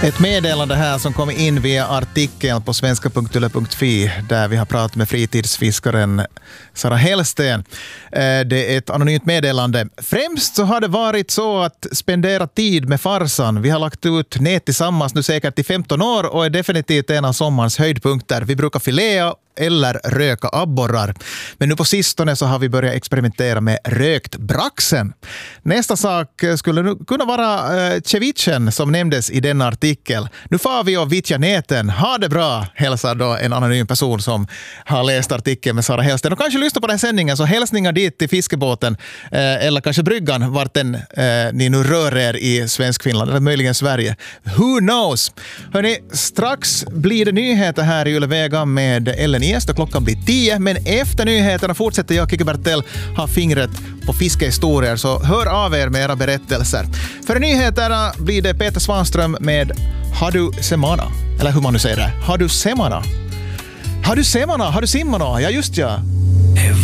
Ett meddelande här som kom in via artikeln på svenska.yle.fi där vi har pratat med fritidsfiskaren Sara Hellsten. Det är ett anonymt meddelande. Främst så har det varit så att spendera tid med farsan. Vi har lagt ut nät tillsammans nu säkert i 15 år och är definitivt en av sommarens höjdpunkter. Vi brukar filea eller röka abborrar. Men nu på sistone så har vi börjat experimentera med rökt braxen. Nästa sak skulle kunna vara cevichen som nämndes i den artikel. Nu får vi och vittja näten. Ha det bra, hälsar då en anonym person som har läst artikeln med Sara Hellsten. Och kanske lyssna på den sändningen, så hälsningar dit till fiskebåten eller kanske bryggan vart ni nu rör er i Svenskfinland eller möjligen Sverige. Who knows? Hörrni, strax blir det nyheter här i Yle Vega med Ellen Gäst och klockan blir 10, men efter nyheterna fortsätter jag, Kiki Bertell, ha fingret på fiskehistorier, så hör av er med era berättelser. För nyheterna blir det Peter Svanström med Har du semana? Eller hur man nu säger det. Har du semana? Har du semana? Har du simmana? Ja, just ja.